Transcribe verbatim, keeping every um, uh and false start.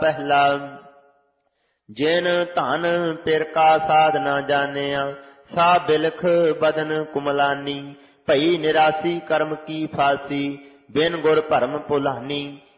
ਪਹਿਲਾ ਜਿਨ ਧਨ ਪਿਰ ਕਾ ਸਾਧ ਨਾ ਜਾਣਿਆ, ਸਾ ਬਿਲਖ ਬਦਨ ਕੁਮਲਾਨੀ। ਭਈ ਨਿਰਾਸੀ ਕਰਮ ਕੀ ਫਾਸੀ, ਬਿਨ ਗੁਰ ਭਰਮ ਭੁਲਾਨੀ।